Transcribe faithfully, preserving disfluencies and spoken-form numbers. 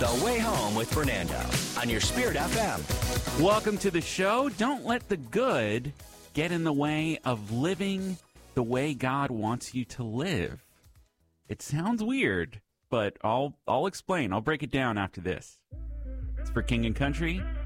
The Way Home with Fernando on your Spirit F M. Welcome to the show. Don't let the good get in the way of living the way God wants you to live. It sounds weird, but I'll I'll explain. I'll break it down after this. It's for King and Country.